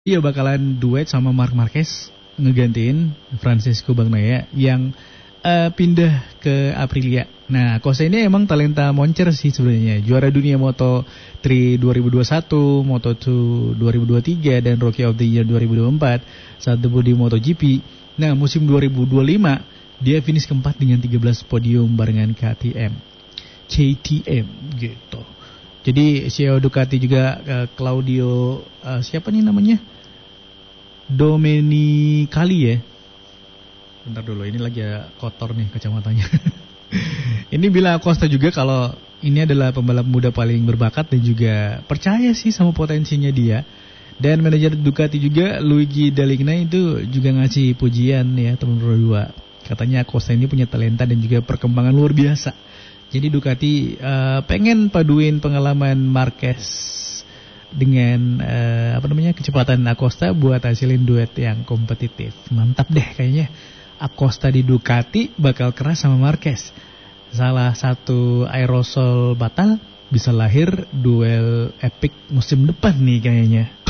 Iya bakalan duet sama Marc Marquez ngegantiin Francisco Bagnaia yang pindah ke Aprilia. Nah, Acosta ini emang talenta moncer sih sebenarnya. Juara dunia Moto3 2021, Moto2 2023 dan Rookie of the Year 2024 saat debut di MotoGP. Nah, musim 2025 dia finish keempat dengan 13 podium barengan KTM gitu. Jadi CEO Ducati juga Claudio siapa nih namanya? Domenicali ya. Bentar dulu, ini lagi kotor nih kacamatanya. Ini bilang Acosta juga kalau ini adalah pembalap muda paling berbakat dan juga percaya sih sama potensinya dia. Dan manajer Ducati juga Luigi Dall'Igna itu juga ngasih pujian ya teman berdua. Katanya Acosta ini punya talenta dan juga perkembangan luar biasa. Jadi Ducati pengen paduin pengalaman Marquez dengan kecepatan Acosta buat hasilin duet yang kompetitif. Mantap deh kayaknya. Acosta di Ducati bakal keras sama Marquez. Salah satu aerosol batal, bisa lahir duel epic musim depan nih kayaknya.